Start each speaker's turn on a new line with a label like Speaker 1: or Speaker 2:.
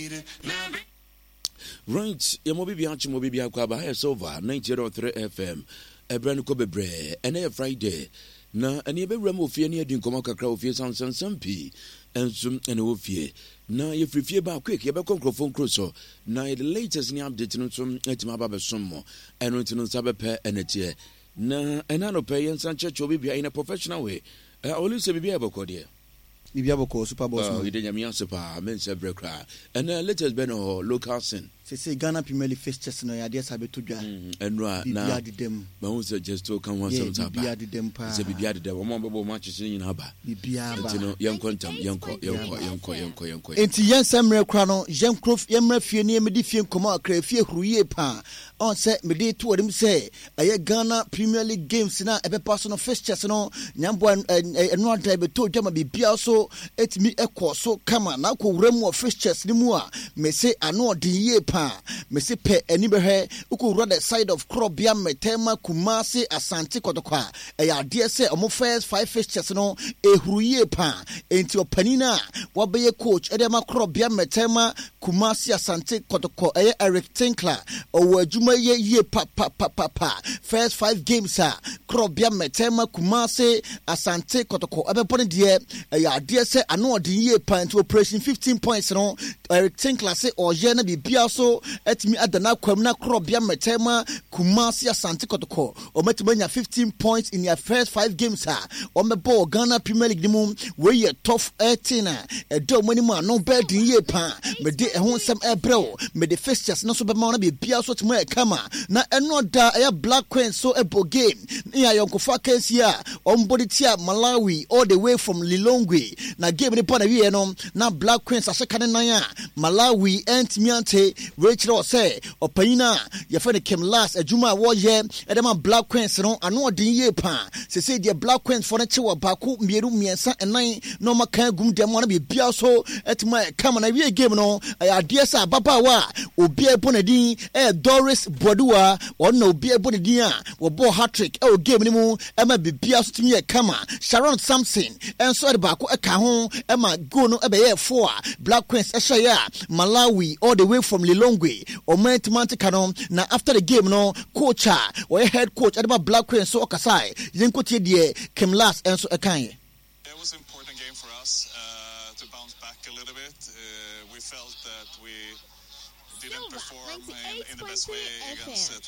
Speaker 1: Right, Yamobi Mobi Aquaba, I over 90.3 FM, a brand Cobebre, and a Friday. Na and you be remove fear near Dincomaca crowd fear some pea, and some and Ophi. Na if you fear about quick, you have a microphone cruiser. Na the latest new update on some Etimaba Sumo, and Renton Sabape and a tear. Na and I no pay and Sanchez will be in a professional way. I always say, be able to
Speaker 2: Bibiaboko Super Boss.
Speaker 1: We didn't mean super, men said breakfast. And let us be no local sin.
Speaker 2: Say Ghana Premier League fixtures no idea sabe to dwa.
Speaker 1: And right now,
Speaker 2: them.
Speaker 1: But who said just to come once some time.
Speaker 2: Them pa.
Speaker 1: Say Bibia the one matches in Haba.
Speaker 2: Bibia.
Speaker 1: Young quantum, young.
Speaker 2: Enti yen samre kra no, yen krof yemra fie ne me di fie komo akra fie hruye pa. On say me dey to dem say aye Ghana Premier League games na ebe pass no fixtures no nyambo eno ada be to dwa ma bibia so etimi ekọ so kama na ko wuramu fixtures ni mu a me say ano odin ye pa. Me say pe eni be he uko wura the side of Krobia Metema Kumasi Asante Kotokwa eya ade say omo first 5 fixtures no ehruye pa enti opanina wabeye coach edema Krobia Metema Kumasi Asante Kotokwa eye Eric Tinkler owo adwuma ye pa first 5 games Krobia Metema Kumasi Asante Kotokwa abepone de eya ade say ano odin ye pa enti operation 15 points no Eric Tinkler say oye na bibia so etimi adana kwamna Krobia Metema Kumasi Asante Kotoko ometimanya 15 points in their first 5 games omebo Ghana Premier League dimu we tough 18 edo mani ma no bed ye pa me de ehon nsem ebreo me de fixtures no so be ma na bibia so timo e kama na eno da e Black Queen so ebo game ya yonkofa case ya ombodi tia Malawi all the way from Lilongwe na game ni pa na wie no na Black Queens aseka ne nan ya Malawi entimiante Rachel say opanyina ye fe ne Kim last adwuma wo ye edema Black Queens no ano odin ye pa say the Black Queens for ne chewa baako mieru miensa enan no maka gum dem na bibia so etima kama na wie game no ade sa baba wa obi ebonadin Doris Bodua on no obi ebonadin a wo bo hat-trick o game ni mu ema bibia so timi kama Sharon Samson enso de baako eka ho ema go no ebe ye 4 Black Queens ehya Malawi all the way from Lilongwe Omentimante Canon. Now after the game, no coach or head coach at Black Queen so Okasai. Yenkotie die Kim last and so Akanye.
Speaker 3: It was an important game for us to bounce back a little bit. We felt that we didn't perform in the best way against